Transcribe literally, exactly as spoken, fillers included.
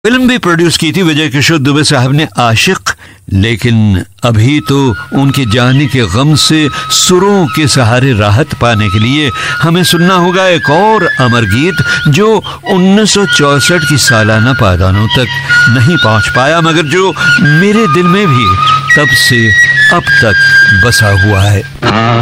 Film भी produce की थी विजय किशोर दुबे साहब ने, आशिक। लेकिन अभी तो उनके जाने के गम से सुरों के सहारे राहत पाने के लिए हमें सुनना होगा एक और अमर गीत जो उन्नीस सौ चौसठ की सालाना पायदानों तक नहीं पहुंच पाया, मगर जो मेरे दिल में भी तब से अब तक बसा हुआ है।